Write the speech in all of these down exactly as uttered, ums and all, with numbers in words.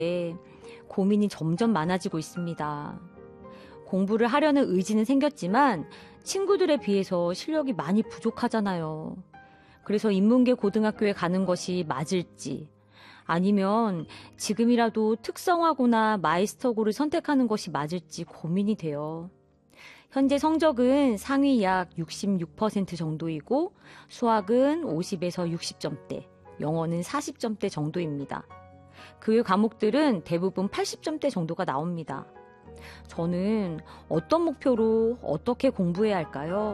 고민이 점점 많아지고 있습니다. 공부를 하려는 의지는 생겼지만 친구들에 비해서 실력이 많이 부족하잖아요. 그래서 인문계 고등학교에 가는 것이 맞을지 아니면 지금이라도 특성화고나 마이스터고를 선택하는 것이 맞을지 고민이 돼요. 현재 성적은 상위 약 육십육 퍼센트 정도이고 수학은 오십에서 육십 점대, 영어는 사십 점대 정도입니다. 그 외 과목들은 대부분 팔십 점대 정도가 나옵니다. 저는 어떤 목표로 어떻게 공부해야 할까요?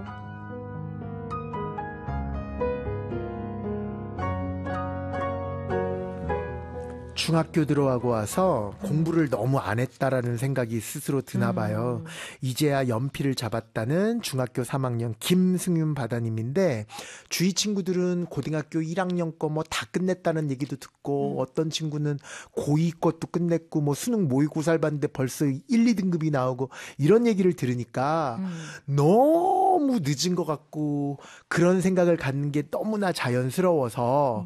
중학교 들어가고 와서 공부를 너무 안 했다라는 생각이 스스로 드나 봐요. 음. 이제야 연필을 잡았다는 중학교 삼 학년 김승윤 바다님인데 주위 친구들은 고등학교 일 학년 거 뭐 다 끝냈다는 얘기도 듣고 음. 어떤 친구는 고이 것도 끝냈고 뭐 수능 모의고사를 봤는데 벌써 일, 이 등급이 나오고 이런 얘기를 들으니까 음. 너무 늦은 것 같고 그런 생각을 갖는 게 너무나 자연스러워서 음.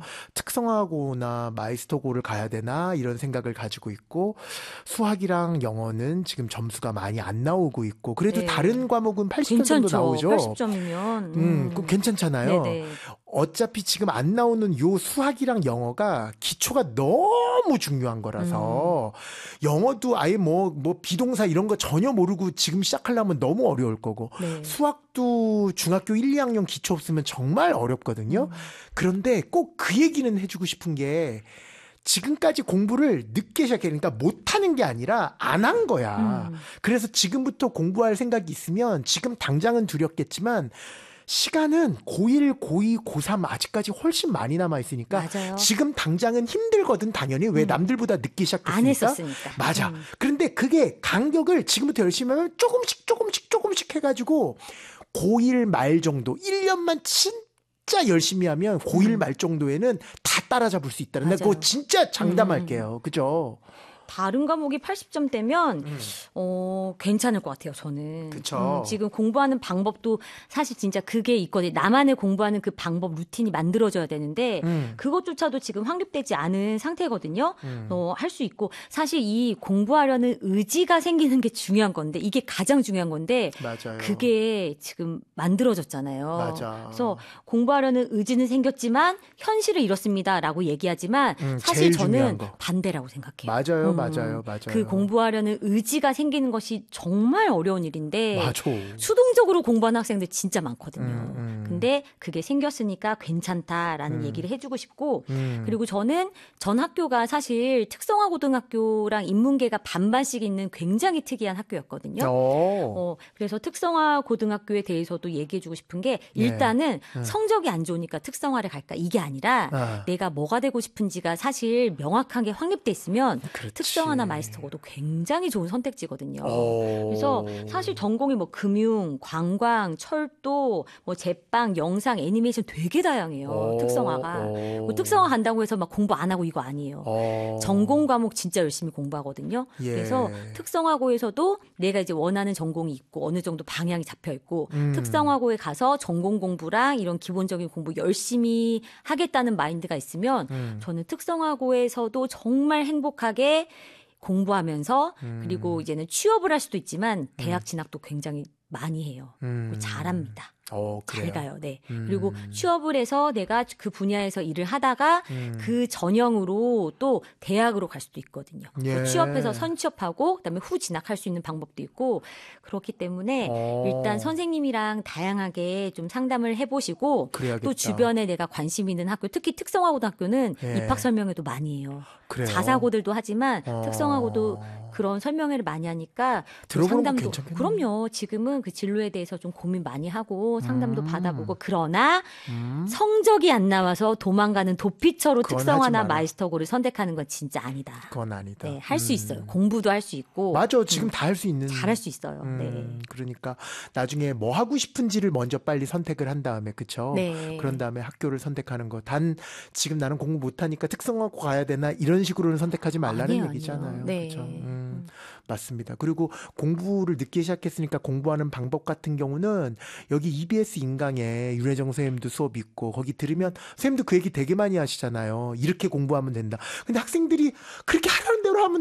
특성화고나 마이스터고를 가야 되나 이런 생각을 가지고 있고 수학이랑 영어는 지금 점수가 많이 안 나오고 있고 그래도 네. 다른 과목은 팔십 점 정도 나오죠. 팔십 점이면 음. 음, 그럼 괜찮잖아요. 네네. 어차피 지금 안 나오는 요 수학이랑 영어가 기초가 너무 중요한 거라서 음. 영어도 아예 뭐, 뭐 비동사 이런 거 전혀 모르고 지금 시작하려면 너무 어려울 거고 네. 수학도 중학교 일, 이 학년 기초 없으면 정말 어렵거든요. 음. 그런데 꼭 그 얘기는 해주고 싶은 게 지금까지 공부를 늦게 시작해. 그러니까 못하는 게 아니라 안 한 거야. 음. 그래서 지금부터 공부할 생각이 있으면 지금 당장은 두렵겠지만 시간은 고일, 고이, 고삼 아직까지 훨씬 많이 남아있으니까 맞아요. 지금 당장은 힘들거든 당연히. 왜 음. 남들보다 늦게 시작했으니까. 안 했었으니까. 맞아. 음. 그런데 그게 간격을 지금부터 열심히 하면 조금씩 조금씩 조금씩 해가지고 고일 말 정도 일 년만 진 진짜 열심히 하면 고일 말 정도에는 다 따라잡을 수 있다는 거 그거 진짜 장담할게요. 음. 그죠? 다른 과목이 팔십 점대면 음. 어, 괜찮을 것 같아요. 저는. 그쵸. 음, 지금 공부하는 방법도 사실 진짜 그게 있거든요. 나만의 공부하는 그 방법 루틴이 만들어져야 되는데 음. 그것조차도 지금 확립되지 않은 상태거든요. 음. 어, 할 수 있고 사실 이 공부하려는 의지가 생기는 게 중요한 건데 이게 가장 중요한 건데 맞아요. 그게 지금 만들어졌잖아요. 맞아. 그래서 공부하려는 의지는 생겼지만 현실을 이뤘습니다라고 얘기하지만 음, 사실 저는 반대라고 생각해요. 맞아요. 음. 맞아요, 맞아요. 그 공부하려는 의지가 생기는 것이 정말 어려운 일인데 맞아. 수동적으로 공부하는 학생들 진짜 많거든요. 음, 음. 근데 그게 생겼으니까 괜찮다라는 음. 얘기를 해주고 싶고 음. 그리고 저는 전 학교가 사실 특성화고등학교랑 인문계가 반반씩 있는 굉장히 특이한 학교였거든요. 어, 그래서 특성화고등학교에 대해서도 얘기해주고 싶은 게 일단은 네. 성적이 안 좋으니까 특성화를 갈까 이게 아니라 아. 내가 뭐가 되고 싶은지가 사실 명확하게 확립돼 있으면 그렇지. 특성화나 마이스터고도 굉장히 좋은 선택지거든요. 오. 그래서 사실 전공이 뭐 금융, 관광, 철도, 뭐 제빵, 영상, 애니메이션 되게 다양해요. 오. 특성화가. 뭐 특성화 간다고 해서 막 공부 안 하고 이거 아니에요. 오. 전공 과목 진짜 열심히 공부하거든요. 예. 그래서 특성화고에서도 내가 이제 원하는 전공이 있고 어느 정도 방향이 잡혀 있고 음. 특성화고에 가서 전공 공부랑 이런 기본적인 공부 열심히 하겠다는 마인드가 있으면 음. 저는 특성화고에서도 정말 행복하게 공부하면서 음. 그리고 이제는 취업을 할 수도 있지만 대학 진학도 굉장히 많이 해요. 음. 잘합니다. 어, 잘 가요. 네. 음. 그리고 취업을 해서 내가 그 분야에서 일을 하다가 음. 그 전형으로 또 대학으로 갈 수도 있거든요. 예. 취업해서 선취업하고 그다음에 후 진학할 수 있는 방법도 있고 그렇기 때문에 어. 일단 선생님이랑 다양하게 좀 상담을 해보시고 그래야겠다. 또 주변에 내가 관심 있는 학교 특히 특성화고등학교는 예. 입학 설명회도 많이 해요. 그래요? 자사고들도 하지만 어. 특성화고도 그런 설명회를 많이 하니까 들어보는 거 괜찮겠네. 그럼요. 지금은 그 진로에 대해서 좀 고민 많이 하고 상담도 음. 받아보고 그러나 음. 성적이 안 나와서 도망가는 도피처로 그건 특성화나 하지 마라. 마이스터고를 선택하는 건 진짜 아니다. 그건 아니다. 네, 할 수 음. 있어요. 공부도 할 수 있고. 맞아. 지금 음, 다 할 수 있는. 잘할 수 있어요. 음, 네. 그러니까 나중에 뭐 하고 싶은지를 먼저 빨리 선택을 한 다음에 그쵸? 네. 그런 다음에 학교를 선택하는 거. 단 지금 나는 공부 못하니까 특성화고 가야 되나 이런 식으로는 선택하지 말라는 아니에요, 얘기잖아요. 아니에요. 네. 그쵸? 음. 음, 맞습니다. 그리고 공부를 늦게 시작했으니까 공부하는 방법 같은 경우는 여기 이비에스 인강에 윤혜정 선생님도 수업 있고 거기 들으면 선생님도 그 얘기 되게 많이 하시잖아요. 이렇게 공부하면 된다. 근데 학생들이 그렇게 하라는 대로 하면